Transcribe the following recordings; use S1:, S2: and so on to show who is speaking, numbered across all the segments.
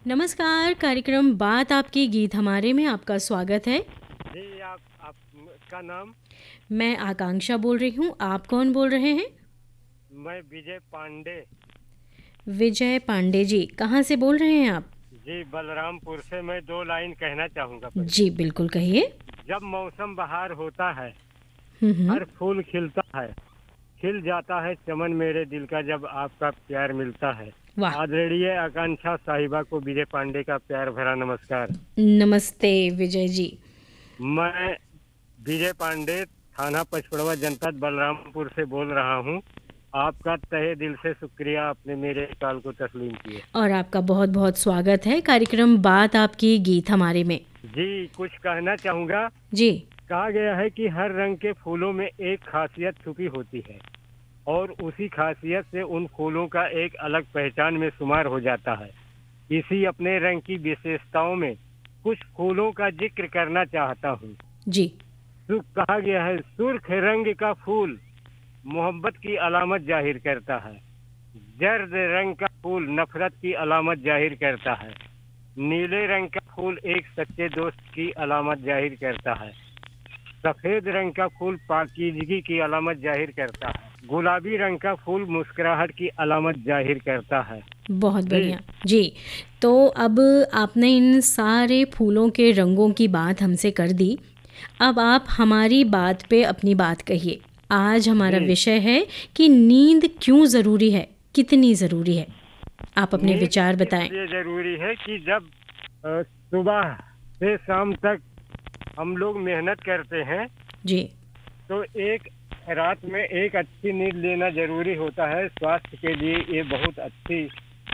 S1: नमस्कार, कार्यक्रम बात आपकी गीत हमारे में आपका स्वागत है।
S2: जी, आपका नाम?
S1: मैं आकांक्षा बोल रही हूँ, आप कौन बोल रहे हैं?
S2: मैं विजय पांडे।
S1: विजय पांडे जी, कहाँ से बोल रहे हैं आप?
S2: जी, बलरामपुर से। मैं 2 लाइन कहना चाहूँगा पहले।
S1: जी, बिल्कुल कहिए।
S2: जब मौसम बहार होता है,
S1: हम्म।
S2: हर फूल खिलता है, खिल जाता है चमन मेरे दिल का जब आपका प्यार मिलता है।
S1: वाह।
S2: आदरणीय आकांक्षा साहिबा को विजय पांडे का प्यार भरा नमस्कार।
S1: नमस्ते विजय जी।
S2: मैं विजय पांडे, थाना पचपड़वा, जनपद बलरामपुर से बोल रहा हूँ। आपका तहे दिल से शुक्रिया, आपने मेरे कॉल को तस्लीम किया।
S1: और आपका बहुत बहुत स्वागत है कार्यक्रम बात आपकी गीत हमारे में।
S2: जी, कुछ कहना चाहूँगा।
S1: जी।
S2: कहा गया है कि हर रंग के फूलों में एक खासियत छुपी होती है और उसी खासियत से उन फूलों का एक अलग पहचान में शुमार हो जाता है। इसी अपने रंग की विशेषताओं में कुछ फूलों का जिक्र करना चाहता हूँ।
S1: जी।
S2: कहा गया है, सुर्ख रंग का फूल मोहब्बत की अलामत जाहिर करता है। जर्द रंग का फूल नफरत की अलामत जाहिर करता है। नीले रंग का फूल एक सच्चे दोस्त की अलामत जाहिर करता है। सफेद रंग का फूल पाकीज़गी की अलामत जाहिर करता है। गुलाबी रंग का फूल मुस्कुराहट की अलामत जाहिर करता है।
S1: बहुत
S2: जी।
S1: बढ़िया जी। तो अब आपने इन सारे फूलों के रंगों की बात हमसे कर दी। अब आप हमारी बात पे अपनी बात कहिए। आज हमारा
S2: जी,
S1: विषय है कि नींद क्यों ज़रूरी है, कितनी ज़रूरी है। आप अपने
S2: नींद
S1: विचार बताएं।
S2: इसलिए जरूरी है कि जब सुबह से शाम तक हम लोग मेहनत करते हैं,
S1: जी।
S2: तो एक रात में एक अच्छी नींद लेना जरूरी होता है। स्वास्थ्य के लिए ये बहुत अच्छी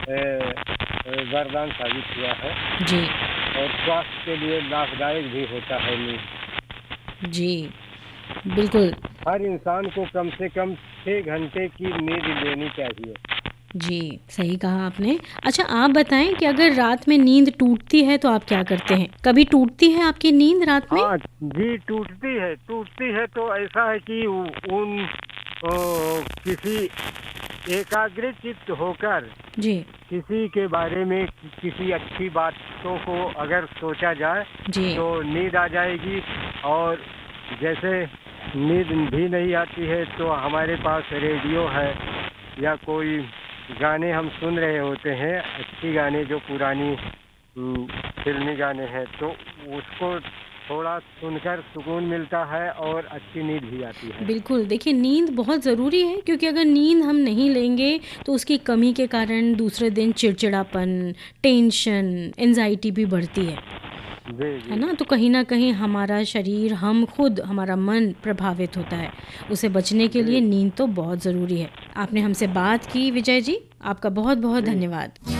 S2: वरदान साबित हुआ है
S1: जी।
S2: और स्वास्थ्य के लिए लाभदायक भी होता है नींद।
S1: जी, बिल्कुल।
S2: हर इंसान को कम से कम 6 घंटे की नींद लेनी चाहिए।
S1: जी, सही कहा आपने। अच्छा, आप बताएं कि अगर रात में नींद टूटती है तो आप क्या करते हैं? कभी टूटती है आपकी नींद रात में?
S2: हाँ जी, टूटती है तो ऐसा है कि उन किसी एकाग्रचित्त होकर
S1: जी।
S2: किसी के बारे में, किसी अच्छी बातों को अगर सोचा जाए
S1: जी।
S2: तो नींद आ जाएगी। और जैसे नींद भी नहीं आती है तो हमारे पास रेडियो है या कोई गाने हम सुन रहे होते हैं, अच्छी गाने जो पुरानी फिल्मी गाने हैं, तो उसको थोड़ा सुनकर सुकून मिलता है और अच्छी नींद भी आती है।
S1: बिल्कुल, देखिए नींद बहुत ज़रूरी है क्योंकि अगर नींद हम नहीं लेंगे तो उसकी कमी के कारण दूसरे दिन चिड़चिड़ापन, टेंशन, एंजाइटी भी बढ़ती
S2: जी
S1: है
S2: जी
S1: ना? तो कहीं न कहीं हमारा शरीर, हम खुद, हमारा मन प्रभावित होता है। उसे बचने के लिए
S2: जी
S1: नींद तो बहुत ज़रूरी है। आपने हमसे बात की विजय जी, आपका बहुत-बहुत
S2: जी।
S1: धन्यवाद।